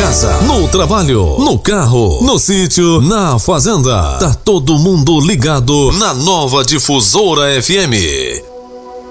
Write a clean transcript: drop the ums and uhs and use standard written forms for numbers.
casa, no trabalho, no carro, no sítio, na fazenda. Tá todo mundo ligado na Nova Difusora FM.